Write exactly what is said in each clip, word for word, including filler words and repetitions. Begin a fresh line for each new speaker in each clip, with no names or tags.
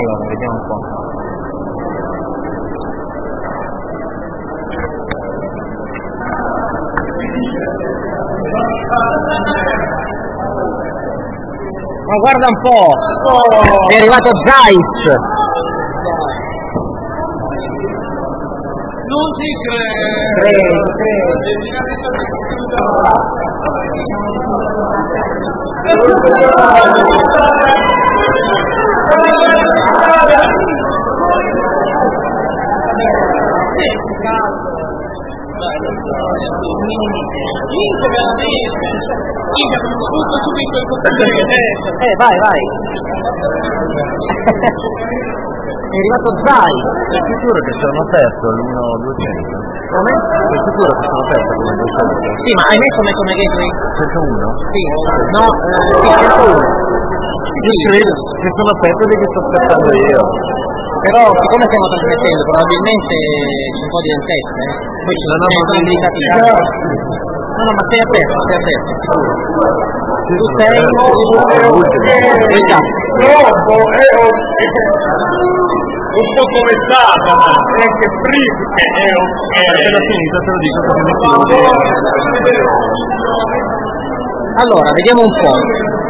Allora, vediamo un po'. Ma guarda un po'! Oh. È arrivato Zeiss!
Non ci credo!
Credo, credo! Eh, vai, vai! È arrivato Zai!
Sei sicuro che sono aperto l'uno duecento?
Come?
Sei sicuro che sono aperto l'uno duecento?
Sì, ma hai messo me come gateway?
centouno?
Sì, no, eh, sì, centouno.
Sì, credo, se sono aperto li sto aspettando io.
Però siccome stiamo trasmettendo probabilmente c'è un po' di lentezza, eh? Poi ci
No, no,
sono
ma-
indicativa. No, no, ma sei aperto, sei aperto, sicuro.
Sì,
Tu
sono
sei
aperto. È l'ultimo.
Esatto.
Troppo, è un po' come stata, è anche free che è ok.
Appena finito te lo dico perché mi chiudi.
Allora, vediamo un po'.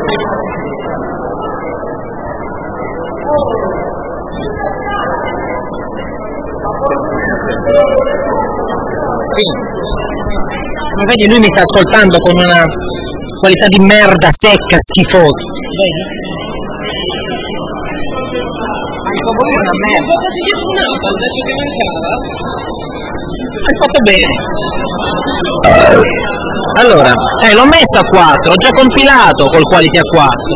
Sì. Ma vedi, lui mi sta ascoltando con una qualità di merda secca, schifosa. Vedi? Il tuo volume è una merda. Hai fatto bene. Allora, eh, l'ho messo a quattro, ho già compilato col quality a quattro.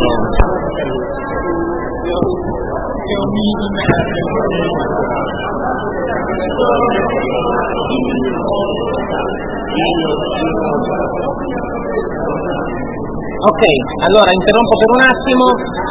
Ok, allora interrompo per un attimo.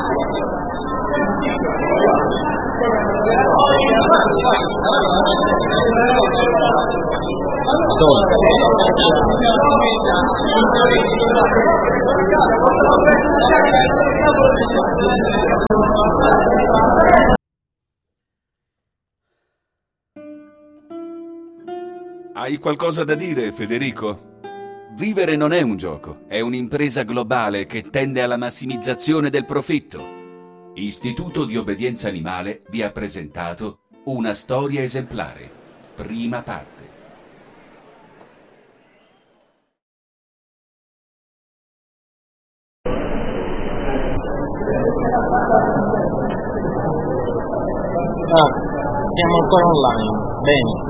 Hai qualcosa da dire, Federico? Vivere non è un gioco, è un'impresa globale che tende alla massimizzazione del profitto. Istituto di Obbedienza Animale vi ha presentato Una storia esemplare, prima parte.
Ah, siamo ancora online, bene.